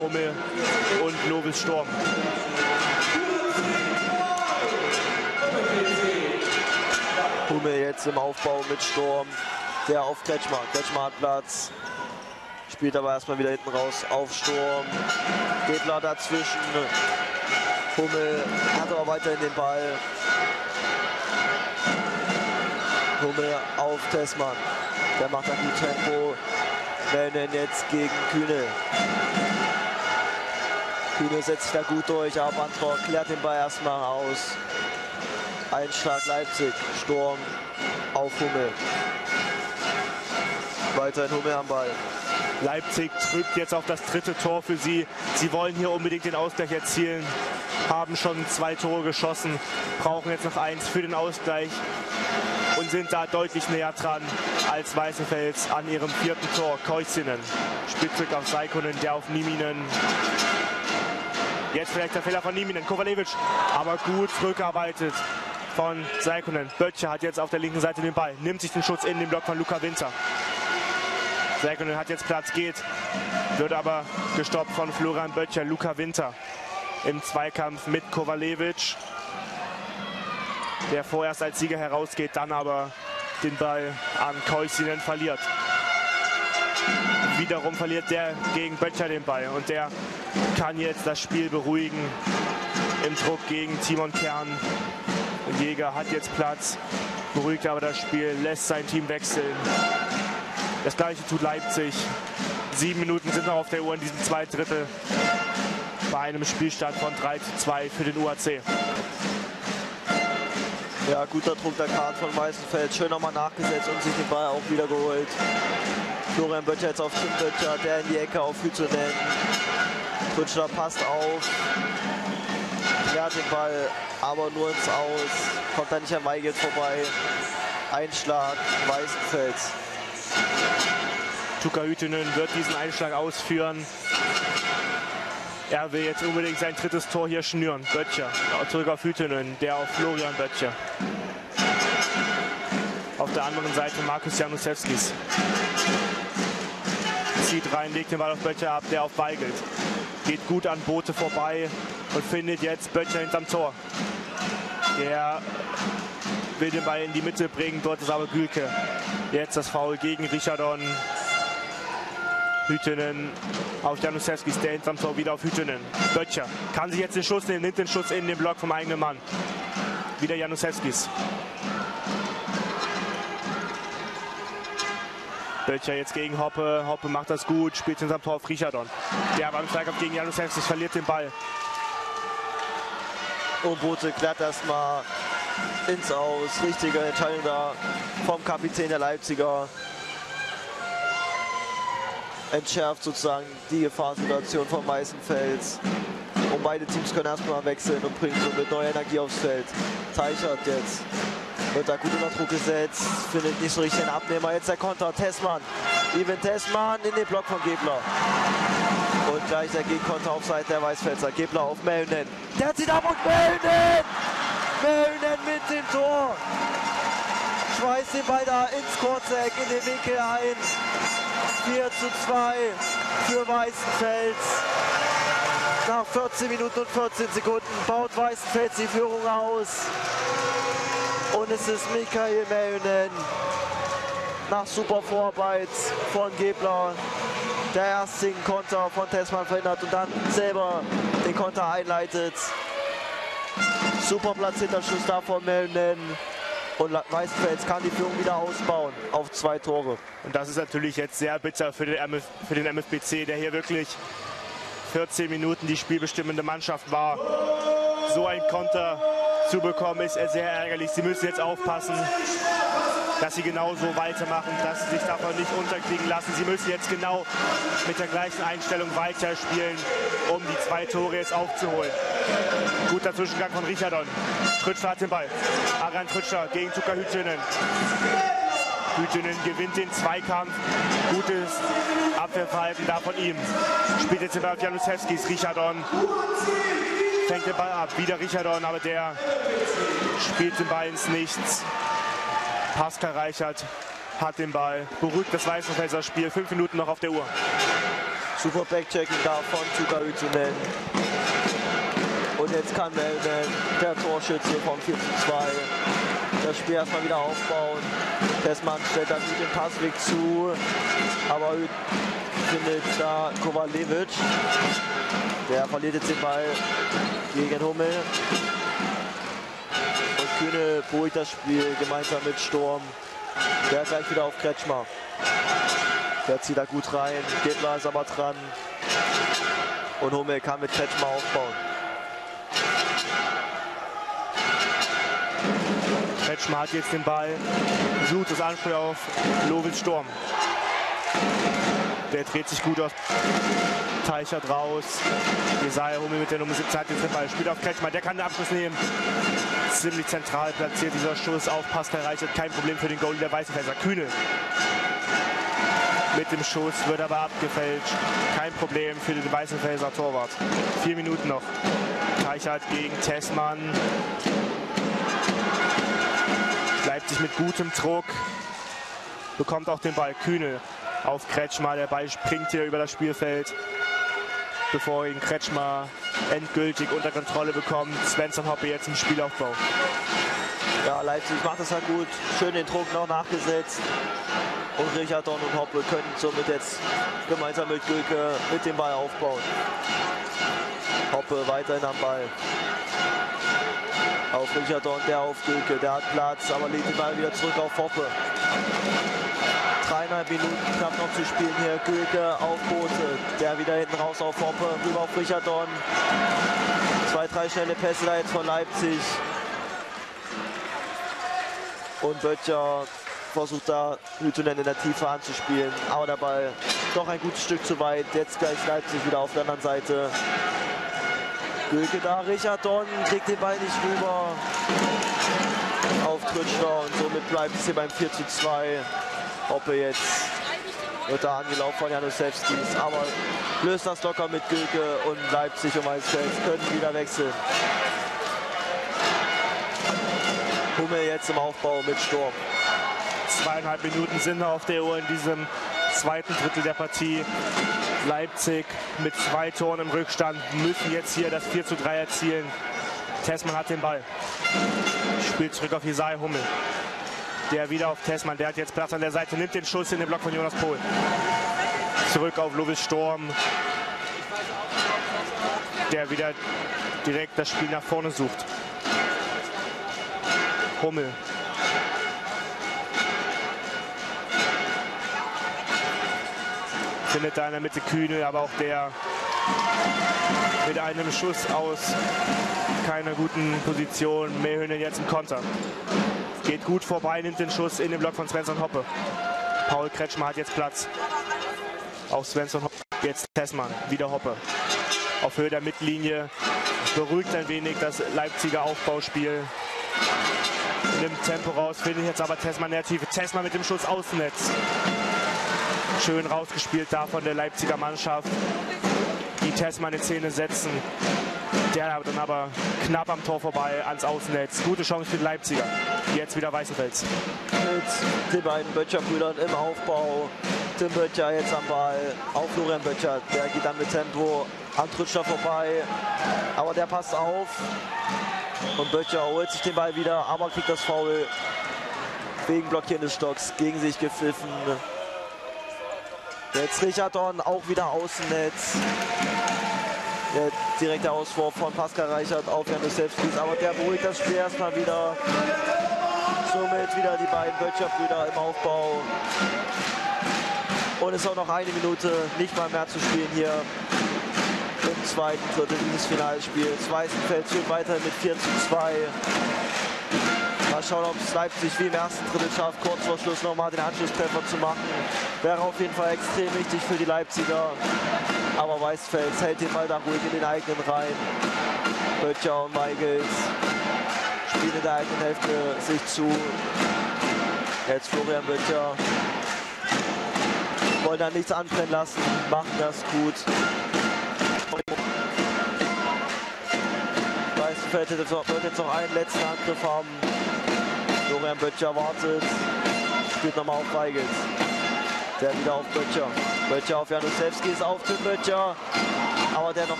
Hummel und Lovis Storm. Hummel jetzt im Aufbau mit Storm, der auf Kretschmer. Kretschmer hat Platz, spielt aber erstmal wieder hinten raus auf Storm. Gebler dazwischen. Hummel hat aber weiterhin den Ball. Hummel auf Tessmann. Der macht da gut Tempo. Mellnen jetzt gegen Kühne. Kühne setzt sich da gut durch, aber Bantor klärt den Ball erstmal aus. Einschlag Leipzig. Storm auf Hummel. Weiterhin Hummel am Ball. Leipzig drückt jetzt auf das dritte Tor für sie. Sie wollen hier unbedingt den Ausgleich erzielen. Haben schon 2 Tore geschossen. Brauchen jetzt noch 1 für den Ausgleich. Und sind da deutlich näher dran als Weißenfels an ihrem 4. Tor. Koissinen spielt zurück auf Saikonen, der auf Nieminen. Jetzt vielleicht der Fehler von Nieminen. Kovalevich, aber gut zurückgearbeitet von Saikonen. Böttcher hat jetzt auf der linken Seite den Ball. Nimmt sich den Schutz in den Block von Luka Winter. Saikonen hat jetzt Platz, geht. Wird aber gestoppt von Florian Böttcher. Luka Winter im Zweikampf mit Kovalevich, der vorerst als Sieger herausgeht, dann aber den Ball an Koissinen verliert. Wiederum verliert der gegen Böttcher den Ball und der kann jetzt das Spiel beruhigen im Druck gegen Timon Kern. Jäger hat jetzt Platz, beruhigt aber das Spiel, lässt sein Team wechseln. Das gleiche tut Leipzig. 7 Minuten sind noch auf der Uhr in diesem zweiten Drittel bei einem Spielstand von 3:2 für den UAC. Ja, guter Druck der Kahn von Weißenfels. Schön nochmal nachgesetzt und sich den Ball auch wieder geholt. Florian Böttcher jetzt auf Tim Böttcher, der in die Ecke auf Hützonen. Böttcher passt auf. Ja, den Ball aber nur ins Aus. Kommt da nicht an Weigelt vorbei. Einschlag Weißenfels. Tuka Hüttönen wird diesen Einschlag ausführen. Er will jetzt unbedingt sein 3. Tor hier schnüren. Böttcher zurück auf Hüttönen, der auf Florian Böttcher. Auf der anderen Seite Markus Janusewskis. Zieht rein, legt den Ball auf Böttcher ab, der auf Weigelt. Geht gut an Bote vorbei und findet jetzt Böttcher hinterm Tor. Der will den Ball in die Mitte bringen, dort ist aber Gülke. Jetzt das Foul gegen Richardon. Hüttönen auf Janusewskis, der hinterm Tor wieder auf Hüttönen. Böttcher kann sich jetzt den Schuss nehmen, nimmt den Schuss in den Block vom eigenen Mann. Wieder Janusewskis. Böttcher jetzt gegen Hoppe. Hoppe macht das gut, spielt hinterm Tor auf Richardon. Der beim Zweikampf gegen Janusewskis verliert den Ball. Und Bote klärt erstmal ins Aus. Richtige Entscheidung da vom Kapitän der Leipziger. Entschärft sozusagen die Gefahrsituation von Weißenfels. Und beide Teams können erstmal wechseln und bringen somit neue Energie aufs Feld. Teichert jetzt. Wird da gut unter Druck gesetzt. Findet nicht so richtig den Abnehmer. Jetzt der Konter. Tessmann. Ivan Tessmann in den Block von Gebler. Und gleich der Gegenkonter auf Seite der Weißfelser. Gebler auf Mellnen. Der zieht ab und Mellnen! Mellnen mit dem Tor. Schweißt den Ball da ins Kurzeck, in den Winkel ein. 4:2 für Weißenfels. Nach 14 Minuten und 14 Sekunden baut Weißenfels die Führung aus. Und es ist Michael Mellnen nach super Vorarbeit von Gebler, der erst den Konter von Tessmann verhindert und dann selber den Konter einleitet. Super platzierter Schuss da von Mellnen. Und Weißenfels kann die Führung wieder ausbauen auf 2 Tore. Und das ist natürlich jetzt sehr bitter für den MFBC, der hier wirklich 14 Minuten die spielbestimmende Mannschaft war. So ein Konter zu bekommen ist sehr ärgerlich. Sie müssen jetzt aufpassen, dass sie genauso weitermachen, dass sie sich davon nicht unterkriegen lassen. Sie müssen jetzt genau mit der gleichen Einstellung weiterspielen, um die 2 Tore jetzt aufzuholen. Guter Zwischengang von Richardon. Trütscher hat den Ball. Aran Trütscher gegen Tuka Hüttönen. Hüttönen gewinnt den Zweikampf. Gutes Abwehrverhalten da von ihm. Spielt jetzt den Ball auf Janusewskis. Richardon fängt den Ball ab. Wieder Richardon, aber der spielt den Ball ins Nichts. Pascal Reichert hat den Ball. Beruhigt das Weißenfelser Spiel. 5 Minuten noch auf der Uhr. Super Backchecking da von Tuka Ytunen. Und jetzt kann Melman, der Torschütze vom 4:2, das Spiel erstmal wieder aufbauen. Tessmann stellt dann gut den Passweg zu, aber findet da Kovalevich. Der verliert jetzt den Ball gegen Hummel. Und Kühne beruhigt das Spiel gemeinsam mit Sturm. Der gleich wieder auf Kretschmer. Der zieht da gut rein, Gebler ist aber dran. Und Hummel kann mit Kretschmer aufbauen. Kretschmer hat jetzt den Ball, sucht das Anspiel auf Lovitz Sturm. Der dreht sich gut aus, Teichert raus. Jesaja Hummel mit der Nummer 17 hat jetzt den Ball, spielt auf Kretschmer, der kann den Abschluss nehmen. Ziemlich zentral platziert dieser Schuss auf Pascal Reichert, kein Problem für den Goalie der Weißenfelser. Kühne mit dem Schuss, wird aber abgefälscht. Kein Problem für den Weißenfelser Torwart. 4 Minuten noch. Teichert gegen Tessmann. Leipzig mit gutem Druck. Bekommt auch den Ball. Kühne auf Kretschmer. Der Ball springt hier über das Spielfeld, bevor ihn Kretschmer endgültig unter Kontrolle bekommt. Svensson Hoppe jetzt im Spielaufbau. Ja, Leipzig macht das halt gut. Schön den Druck noch nachgesetzt. Und Richardson und Hoppe können somit jetzt gemeinsam mit Gülke mit dem Ball aufbauen. Hoppe weiterhin am Ball. Auf Richardson, der auf Gülke, der hat Platz, aber legt den Ball wieder zurück auf Hoppe. 3,5 Minuten knapp noch zu spielen hier. Gülke auf Bote, der wieder hinten raus auf Hoppe, rüber auf Richardson. 2, 3 schnelle Pässe da jetzt von Leipzig. Und Böttcher versucht da Ytunen in der Tiefe anzuspielen, aber der Ball doch ein gutes Stück zu weit. Jetzt gleich Leipzig wieder auf der anderen Seite. Gülke da, Richardson kriegt den Ball nicht rüber auf Trütschner und somit bleibt es hier beim 4:2. Hoppe jetzt wird da angelaufen von Janusewskis, aber löst das locker mit Gülke und Leipzig und Weißenfels können wieder wechseln. Hummel jetzt im Aufbau mit Sturm. 2,5 Minuten sind auf der Uhr in diesem zweiten Drittel der Partie. Leipzig mit 2 Toren im Rückstand müssen jetzt hier das 4:3 erzielen. Tessmann hat den Ball. Spielt zurück auf Jesaja Hummel. Der wieder auf Tessmann. Der hat jetzt Platz an der Seite. Nimmt den Schuss in den Block von Jonas Pohl. Zurück auf Lovitz Sturm. Der wieder direkt das Spiel nach vorne sucht. Hummel. Findet da in der Mitte Kühne, aber auch der mit einem Schuss aus keiner guten Position. Mähönen jetzt im Konter. Geht gut vorbei, nimmt den Schuss in den Block von Svensson Hoppe. Paul Kretschmer hat jetzt Platz. Auf Svensson Hoppe. Jetzt Tessmann, wieder Hoppe. Auf Höhe der Mittellinie. Beruhigt ein wenig das Leipziger Aufbauspiel. Nimmt Tempo raus, findet jetzt aber Tessmann in der Tiefe. Tessmann mit dem Schuss Außennetz. Schön rausgespielt da von der Leipziger Mannschaft, die Tessmann in Szene setzen. Der dann aber knapp am Tor vorbei ans Außennetz. Gute Chance für die Leipziger. Jetzt wieder Weißenfels. Mit den beiden Böttcher-Brüdern im Aufbau. Tim Böttcher jetzt am Ball auf Florian Böttcher. Der geht dann mit Tempo an Trütschner vorbei. Aber der passt auf. Und Böttcher holt sich den Ball wieder, aber kriegt das Foul wegen Blockieren des Stocks gegen sich gepfiffen. Jetzt Richardson auch wieder Außennetz. Der direkte Auswurf von Pascal Reichert auf Janusewskis, aber der beruhigt das Spiel erstmal wieder. Somit wieder die beiden Böttcher-Brüder im Aufbau. Und es ist auch noch 1 Minute, nicht mal mehr zu spielen hier im zweiten Drittel dieses Finalspiels. Weißenfels führt weiterhin mit 4:2. Mal schauen, ob es Leipzig wie im ersten Drittel schafft, kurz vor Schluss nochmal den Anschlusstreffer zu machen. Wäre auf jeden Fall extrem wichtig für die Leipziger. Aber Weißenfels hält den Ball da ruhig in den eigenen Reihen. Böttcher und Weigels spielen in der eigenen Hälfte sich zu. Jetzt Florian Böttcher. Wollen da nichts anbrennen lassen, machen das gut. Weißenfels wird jetzt noch einen letzten Angriff haben. Florian Böttcher wartet, spielt nochmal auf Weigels. Der wieder auf Böttcher. Böttcher auf Januszewski ist auf für Böttcher. Aber der noch